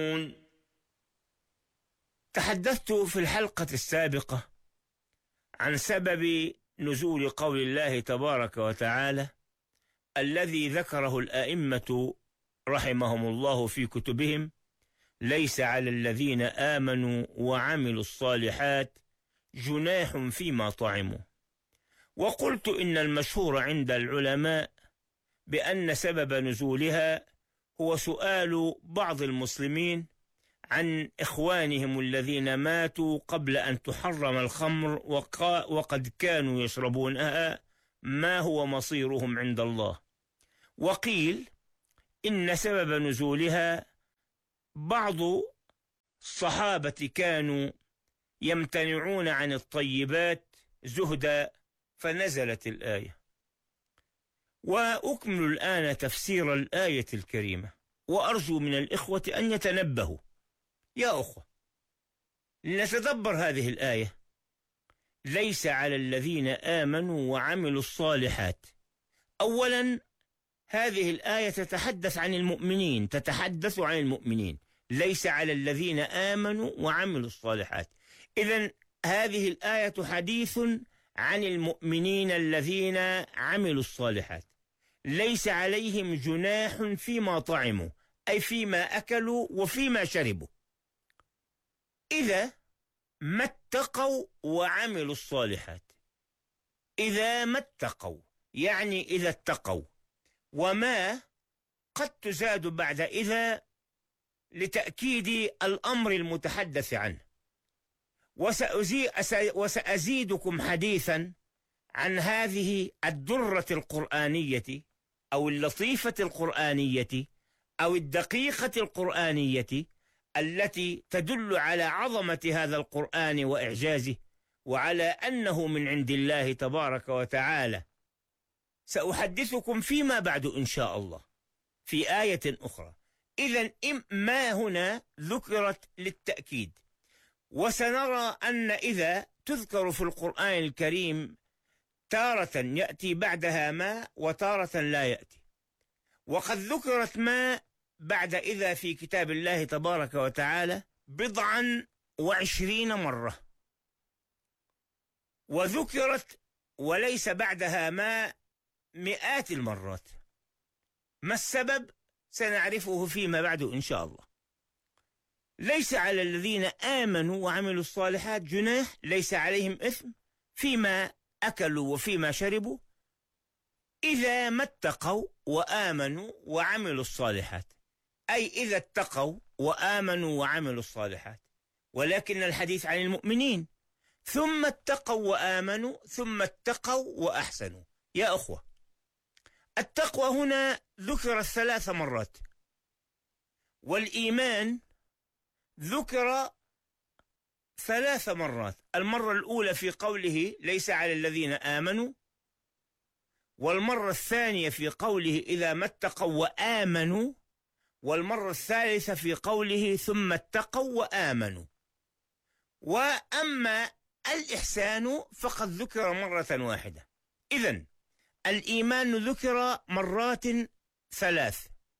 تحدثت في الحلقة السابقة عن سبب نزول قول الله تبارك وتعالى الذي ذكره الأئمة رحمهم الله في كتبهم: ليس على الذين آمنوا وعملوا الصالحات جناح فيما طعموا. وقلت إن المشهور عند العلماء بأن سبب نزولها هو سؤال بعض المسلمين عن إخوانهم الذين ماتوا قبل أن تحرم الخمر وقد كانوا يشربونها، ما هو مصيرهم عند الله. وقيل إن سبب نزولها بعض الصحابة كانوا يمتنعون عن الطيبات زهدا فنزلت الآية. وأكمل الآن تفسير الآية الكريمة، وأرجو من الإخوة أن يتنبهوا يا أخوة لنتدبر هذه الآية. ليس على الذين آمنوا وعملوا الصالحات. أولا هذه الآية تتحدث عن المؤمنين، تتحدث عن المؤمنين. ليس على الذين آمنوا وعملوا الصالحات. إذن هذه الآية حديث عن المؤمنين الذين عملوا الصالحات. ليس عليهم جناح فيما طعموا، أي فيما أكلوا وفيما شربوا، إذا ما اتقوا وعملوا الصالحات. إذا ما اتقوا يعني إذا اتقوا، وما قد تزاد بعد إذا لتأكيد الأمر المتحدث عنه. وسأزيدكم حديثا عن هذه الدرة القرآنية أو اللطيفة القرآنية أو الدقيقة القرآنية التي تدل على عظمة هذا القرآن وإعجازه وعلى أنه من عند الله تبارك وتعالى. سأحدثكم فيما بعد إن شاء الله في آية أخرى. إذن ما هنا ذكرت للتأكيد، وسنرى أن إذا تذكر في القرآن الكريم تارة يأتي بعدها ما وتارة لا يأتي. وقد ذكرت ما بعد إذا في كتاب الله تبارك وتعالى 27 مرة، وذكرت وليس بعدها ما مئات المرات. ما السبب؟ سنعرفه فيما بعد إن شاء الله. ليس على الذين آمنوا وعملوا الصالحات جناح، ليس عليهم إثم فيما أكلوا وفيما شربوا، إذا ما اتقوا وآمنوا وعملوا الصالحات، أي إذا اتقوا وآمنوا وعملوا الصالحات. ولكن الحديث عن المؤمنين، ثم اتقوا وآمنوا ثم اتقوا وأحسنوا. يا أخوة، التقوى هنا ذكر 3 مرات، والإيمان ذكر 3 مرات. المرة الأولى في قوله ليس على الذين آمنوا، والمرة الثانية في قوله إذا ما اتقوا وآمنوا، والمرة الثالثة في قوله ثم اتقوا وآمنوا. وأما الإحسان فقد ذكر مرة واحدة. إذن الإيمان ذكر مرات 3،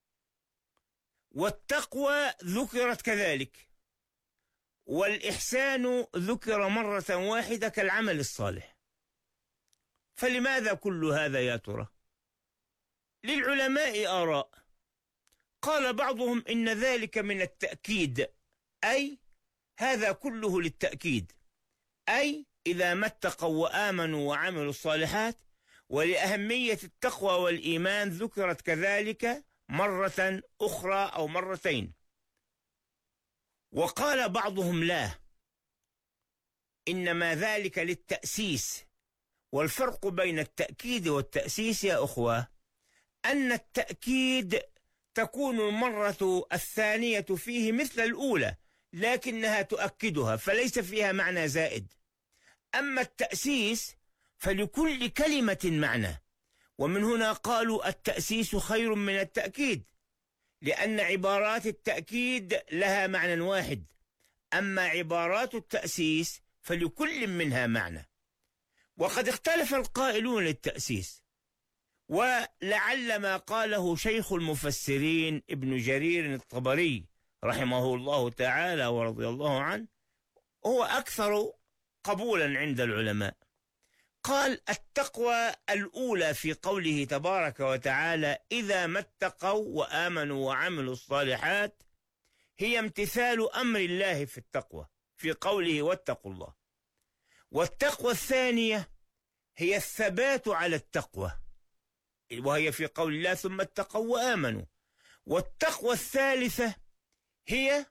والتقوى ذكرت كذلك، والإحسان ذكر مرة واحدة كالعمل الصالح. فلماذا كل هذا يا ترى؟ للعلماء آراء. قال بعضهم إن ذلك من التأكيد، أي هذا كله للتأكيد، أي إذا ما اتقوا وآمنوا وعملوا الصالحات. ولأهمية التقوى والإيمان ذكرت كذلك مرة أخرى أو مرتين. وقال بعضهم لا، إنما ذلك للتأسيس. والفرق بين التأكيد والتأسيس يا أخوة أن التأكيد تكون المرة الثانية فيه مثل الأولى، لكنها تؤكدها فليس فيها معنى زائد. أما التأسيس فلكل كلمة معنى، ومن هنا قالوا التأسيس خير من التأكيد، لأن عبارات التأكيد لها معنى واحد، أما عبارات التأسيس فلكل منها معنى. وقد اختلف القائلون للتأسيس، ولعل ما قاله شيخ المفسرين ابن جرير الطبري رحمه الله تعالى ورضي الله عنه، هو أكثر قبولا عند العلماء. قال: التقوى الأولى في قوله تبارك وتعالى: إذا ما اتقوا وآمنوا وعملوا الصالحات، هي امتثال أمر الله في التقوى في قوله واتقوا الله. والتقوى الثانية هي الثبات على التقوى، وهي في قول الله ثم اتقوا وآمنوا. والتقوى الثالثة هي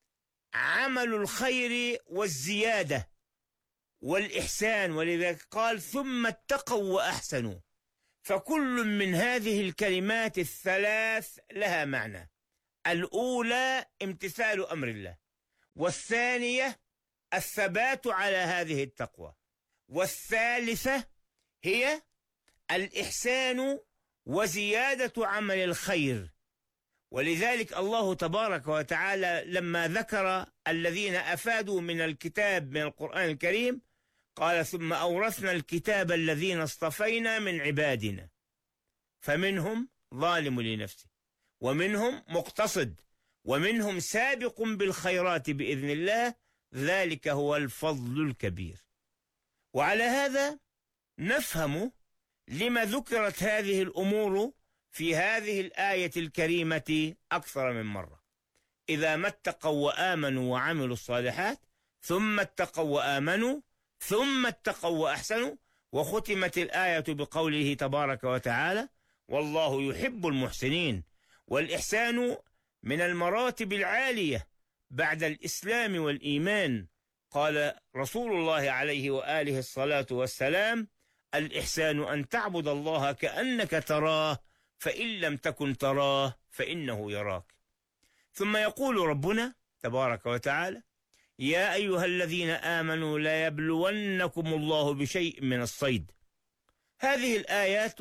عمل الخير والزيادة والإحسان، ولذلك قال ثم اتقوا وأحسنوا. فكل من هذه الكلمات الثلاث لها معنى: الأولى امتثال أمر الله، والثانية الثبات على هذه التقوى، والثالثة هي الإحسان وزيادة عمل الخير. ولذلك الله تبارك وتعالى لما ذكر الذين أفادوا من الكتاب من القرآن الكريم قال: ثم أورثنا الكتاب الذين اصطفينا من عبادنا فمنهم ظالم لنفسه ومنهم مقتصد ومنهم سابق بالخيرات بإذن الله، ذلك هو الفضل الكبير. وعلى هذا نفهم لما ذكرت هذه الأمور في هذه الآية الكريمة أكثر من مرة: إذا ما اتقوا وآمنوا وعملوا الصالحات، ثم اتقوا وآمنوا، ثم اتقوا وأحسنوا. وختمت الآية بقوله تبارك وتعالى: والله يحب المحسنين. والإحسان من المراتب العالية بعد الإسلام والإيمان. قال رسول الله عليه وآله الصلاة والسلام: الإحسان أن تعبد الله كأنك تراه، فإن لم تكن تراه فإنه يراك. ثم يقول ربنا تبارك وتعالى: يا أيها الذين آمنوا لا يبلونكم الله بشيء من الصيد. هذه الآيات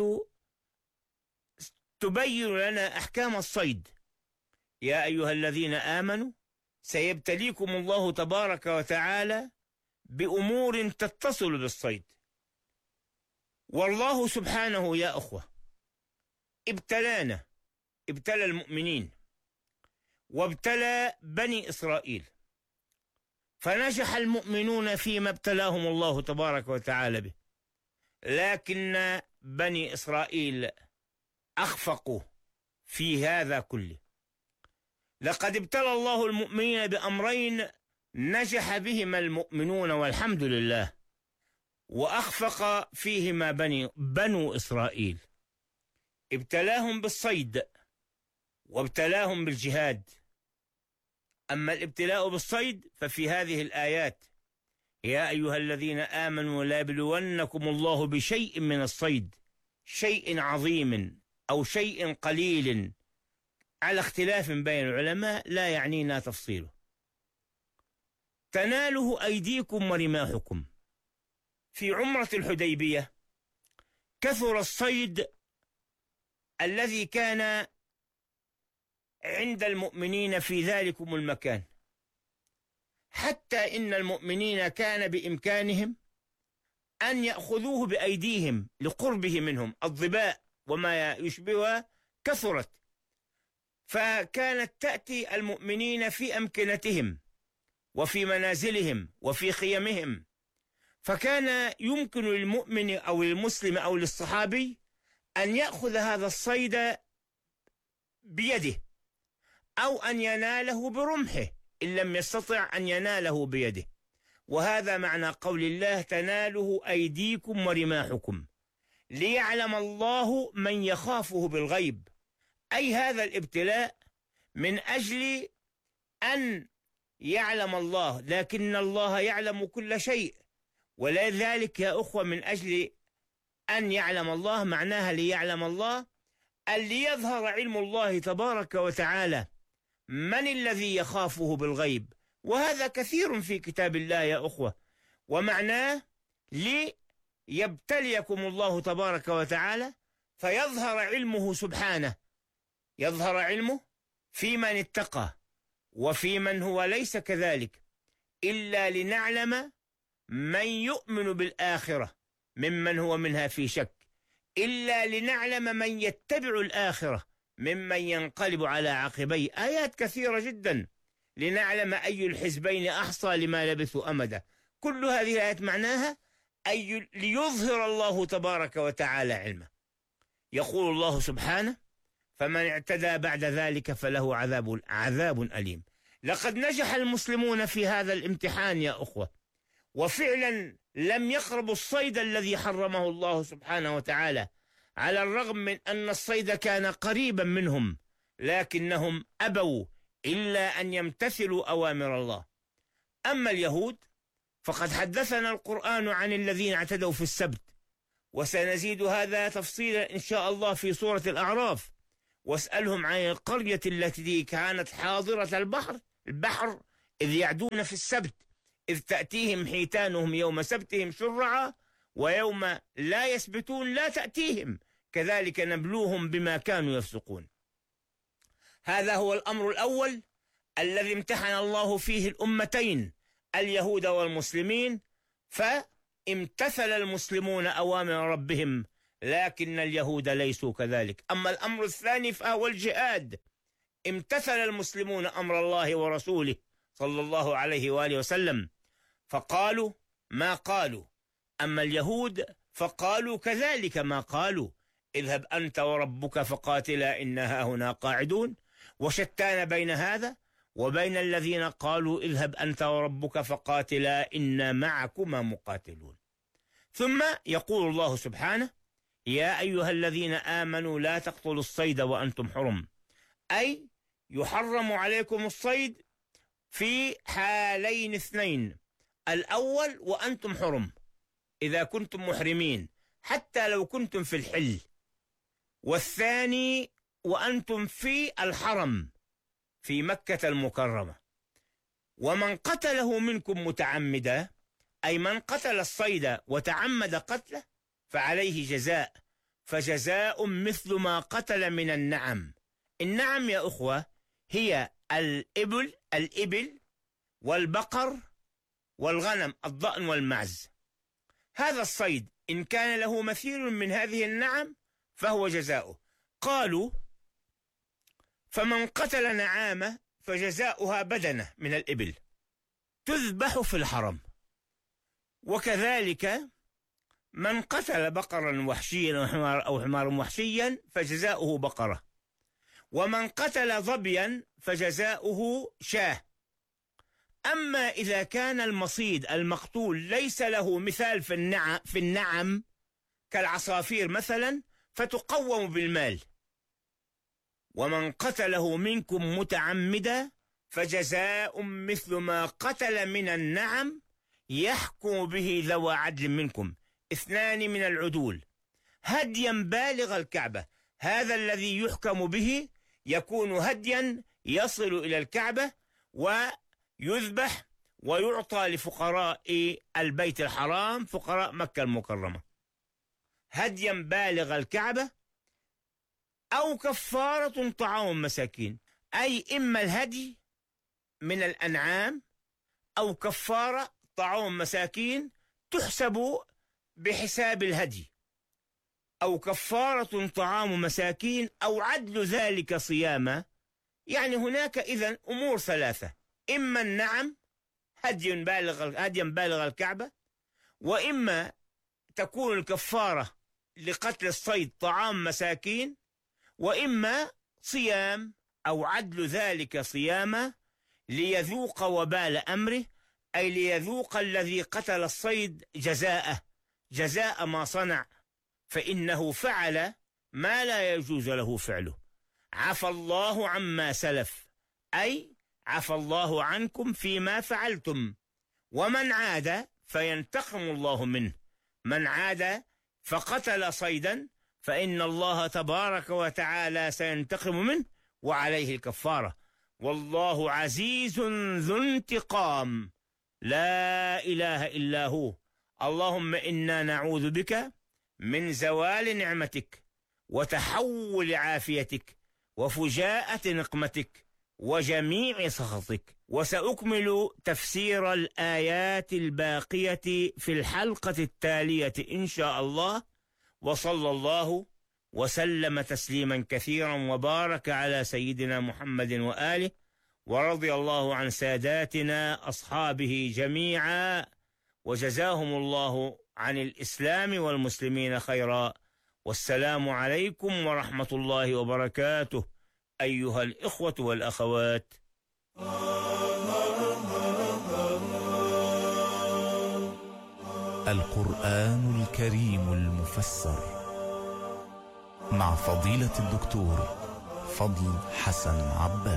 تبين لنا أحكام الصيد. يا أيها الذين آمنوا سيبتليكم الله تبارك وتعالى بأمور تتصل بالصيد. والله سبحانه يا أخوة ابتلانا، ابتلى المؤمنين وابتلى بني إسرائيل، فنجح المؤمنون فيما ابتلاهم الله تبارك وتعالى به، لكن بني إسرائيل أخفقوا في هذا كله. لقد ابتلى الله المؤمنين بأمرين نجح بهما المؤمنون والحمد لله، وأخفق فيهما بنو إسرائيل. ابتلاهم بالصيد وابتلاهم بالجهاد. أما الابتلاء بالصيد ففي هذه الآيات: يا أيها الذين آمنوا لا يبلونكم الله بشيء من الصيد، شيء عظيم أو شيء قليل على اختلاف بين العلماء لا يعنينا تفصيله. تناله أيديكم ورماحكم. في عمرة الحديبية كثر الصيد الذي كان عند المؤمنين في ذلكم المكان، حتى إن المؤمنين كان بإمكانهم أن يأخذوه بأيديهم لقربه منهم. الظباء وما يشبهها كثرت، فكانت تأتي المؤمنين في أمكنتهم وفي منازلهم وفي خيمهم، فكان يمكن للمؤمن أو للمسلم أو للصحابي أن يأخذ هذا الصيد بيده أو أن يناله برمحه إن لم يستطع أن يناله بيده. وهذا معنى قول الله: تناله أيديكم ورماحكم ليعلم الله من يخافه بالغيب. أي هذا الابتلاء من أجل أن يعلم الله، لكن الله يعلم كل شيء. ولذلك يا أخوة من أجل أن يعلم الله معناها ليعلم الله أن ليظهر علم الله تبارك وتعالى من الذي يخافه بالغيب. وهذا كثير في كتاب الله يا أخوة. ومعناه ليبتليكم الله تبارك وتعالى فيظهر علمه سبحانه، يظهر علمه في من اتقى وفي من هو ليس كذلك، إلا لنعلم من يؤمن بالآخرة ممن هو منها في شك، إلا لنعلم من يتبع الآخرة ممن ينقلب على عقبيه. آيات كثيرة جدا لنعلم أي الحزبين أحصى لما لبثوا أمدا. كل هذه الآيات معناها ليظهر الله تبارك وتعالى علمه. يقول الله سبحانه: فمن اعتدى بعد ذلك فله عذاب أليم. لقد نجح المسلمون في هذا الامتحان يا أخوة، وفعلا لم يقربوا الصيد الذي حرمه الله سبحانه وتعالى، على الرغم من أن الصيد كان قريبا منهم، لكنهم أبوا إلا أن يمتثلوا أوامر الله. أما اليهود فقد حدثنا القرآن عن الذين اعتدوا في السبت، وسنزيد هذا تفصيلا إن شاء الله في سورة الأعراف. واسألهم عن القرية التي كانت حاضرة البحر إذ يعدون في السبت إذ تأتيهم حيتانهم يوم سبتهم شرعا ويوم لا يسبتون لا تأتيهم كذلك نبلوهم بما كانوا يفسقون. هذا هو الأمر الأول الذي امتحن الله فيه الأمتين اليهود والمسلمين، فامتثل المسلمون أوامر ربهم، لكن اليهود ليسوا كذلك. أما الأمر الثاني فهو الجهاد. امتثل المسلمون أمر الله ورسوله صلى الله عليه وآله وسلم فقالوا ما قالوا. أما اليهود فقالوا كذلك ما قالوا: اذهب أنت وربك فقاتلا إنها هنا قاعدون. وشتان بين هذا وبين الذين قالوا اذهب أنت وربك فقاتلا إنا معكما مقاتلون. ثم يقول الله سبحانه: يا أيها الذين آمنوا لا تقتلوا الصيد وأنتم حرم، أي يحرم عليكم الصيد في حالين اثنين: الأول وأنتم حرم إذا كنتم محرمين حتى لو كنتم في الحل، والثاني وأنتم في الحرم في مكة المكرمة. ومن قتله منكم متعمدا، أي من قتل الصيد وتعمد قتله فعليه جزاء، فجزاء مثل ما قتل من النعم. النعم يا أخوة هي الإبل والبقر والغنم، الضأن والمعز. هذا الصيد إن كان له مثيل من هذه النعم فهو جزاؤه. قالوا: فمن قتل نعامة فجزاؤها بدنة من الإبل تذبح في الحرم، وكذلك من قتل بقرا وحشيا أو حمارا وحشيا فجزاؤه بقرة، ومن قتل ظبيا فجزاؤه شاه. أما إذا كان المصيد المقتول ليس له مثال في النعم كالعصافير مثلا فتقوم بالمال. ومن قتله منكم متعمدا فجزاء مثل ما قتل من النعم يحكم به ذوى عدل منكم، اثنان من العدول، هديا بالغ الكعبة. هذا الذي يحكم به يكون هديا يصل إلى الكعبة ويذبح ويعطى لفقراء البيت الحرام، فقراء مكة المكرمة، هديا بالغ الكعبة، أو كفارة طعام مساكين، أي إما الهدي من الأنعام أو كفارة طعام مساكين تحسب بحساب الهدي، أو كفارة طعام مساكين، أو عدل ذلك صياما. يعني هناك إذن أمور ثلاثة: إما النعم هديا بالغ الكعبة، وإما تكون الكفارة لقتل الصيد طعام مساكين، وإما صيام أو عدل ذلك صياما ليذوق وبال أمره، أي ليذوق الذي قتل الصيد جزاء ما صنع، فإنه فعل ما لا يجوز له فعله. عفى الله عما سلف، أي عفى الله عنكم فيما فعلتم. ومن عاد فينتقم الله منه. من عاد فقتل صيدا فإن الله تبارك وتعالى سينتقم منه وعليه الكفارة. والله عزيز ذو انتقام، لا إله إلا هو. اللهم إنا نعوذ بك من زوال نعمتك وتحول عافيتك وفجاءة نقمتك وجميع سخطك. وسأكمل تفسير الآيات الباقية في الحلقة التالية إن شاء الله. وصلى الله وسلم تسليما كثيرا وبارك على سيدنا محمد وآله، ورضي الله عن ساداتنا أصحابه جميعا، وجزاهم الله عن الإسلام والمسلمين خيرا. والسلام عليكم ورحمة الله وبركاته أيها الإخوة والأخوات. القرآن الكريم المفسر مع فضيلة الدكتور فضل حسن عباس.